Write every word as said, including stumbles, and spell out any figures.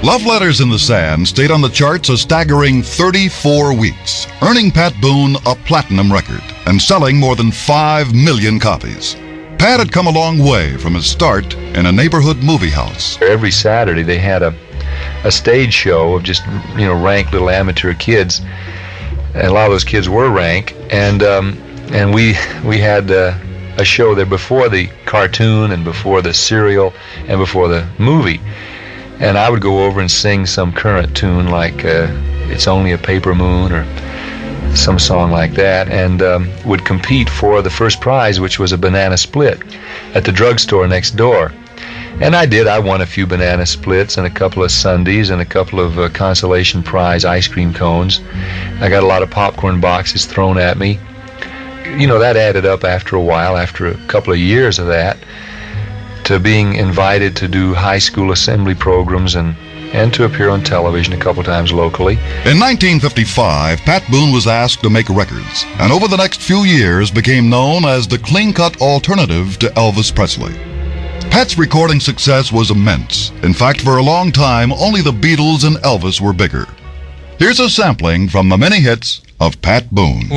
Love Letters in the Sand stayed on the charts a staggering thirty-four weeks, earning Pat Boone a platinum record and selling more than five million copies. Pat had come a long way from his start in a neighborhood movie house. Every Saturday they had a, a stage show of just, you know, rank little amateur kids. And a lot of those kids were rank, and um, and we we had uh, a show there before the cartoon and before the serial and before the movie. And I would go over and sing some current tune like uh, It's Only a Paper Moon or some song like that, and um, would compete for the first prize, which was a banana split at the drugstore next door. And I did. I won a few banana splits and a couple of sundaes and a couple of uh, consolation prize ice cream cones. I got a lot of popcorn boxes thrown at me. You know, that added up after a while, after a couple of years of that, to being invited to do high school assembly programs and, and to appear on television a couple times locally. In nineteen fifty-five, Pat Boone was asked to make records, and over the next few years became known as the clean-cut alternative to Elvis Presley. Pat's recording success was immense. In fact, for a long time, only the Beatles and Elvis were bigger. Here's a sampling from the many hits of Pat Boone.